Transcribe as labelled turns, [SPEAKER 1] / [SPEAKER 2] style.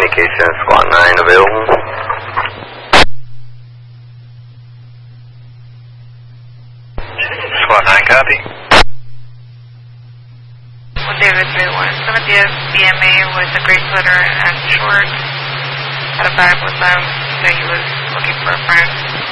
[SPEAKER 1] communication, Squad 9 available. Squad 9, copy.
[SPEAKER 2] 1 David 3-1. 70th BMA with a gray sweater and shorts. Had a bag with him. Said he was looking for a friend.